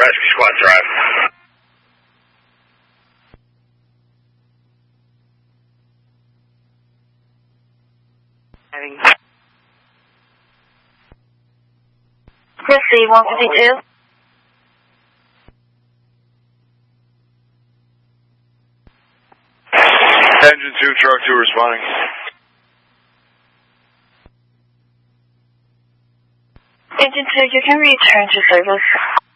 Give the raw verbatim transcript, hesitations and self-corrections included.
Rescue Squad Drive. Chrissy, one fifty-two. Engine two, truck two responding. Engine two, you can return to service.